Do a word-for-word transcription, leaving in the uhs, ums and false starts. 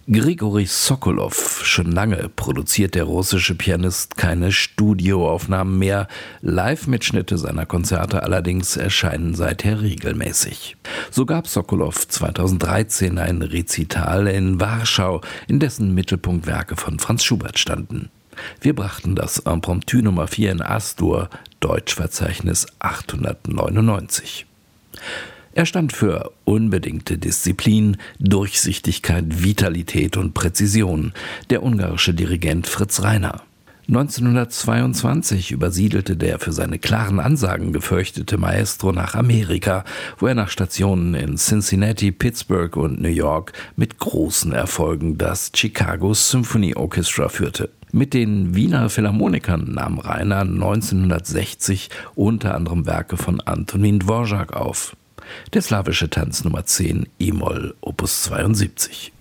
Grigori Sokolow. Schon lange produziert der russische Pianist keine Studioaufnahmen mehr. Live-Mitschnitte seiner Konzerte allerdings erscheinen seither regelmäßig. So gab Sokolow zweitausenddreizehn ein Rezital in Warschau, in dessen Mittelpunkt Werke von Franz Schubert standen. Wir brachten das Impromptu Nummer vier in As-Dur, Deutschverzeichnis achthundertneunundneunzig. Er stand für unbedingte Disziplin, Durchsichtigkeit, Vitalität und Präzision, der ungarische Dirigent Fritz Reiner. neunzehnhundertzweiundzwanzig übersiedelte der für seine klaren Ansagen gefürchtete Maestro nach Amerika, wo er nach Stationen in Cincinnati, Pittsburgh und New York mit großen Erfolgen das Chicago Symphony Orchestra führte. Mit den Wiener Philharmonikern nahm Reiner neunzehnhundertsechzig unter anderem Werke von Antonin Dvorak auf. Der slawische Tanz Nummer zehn, E-Moll, Opus zweiundsiebzig.